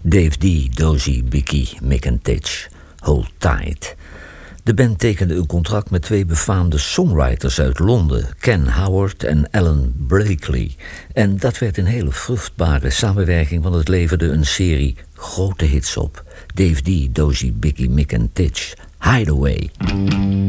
Dave D, Dozy, Bicky, Mick en Titch. Hold Tight. De band tekende een contract met 2 befaamde songwriters uit Londen, Ken Howard en Alan Blakely. En dat werd een hele vruchtbare samenwerking, want het leverde een serie grote hits op. Dave D, Dozy, Bicky, Mick en Titch. Hideaway.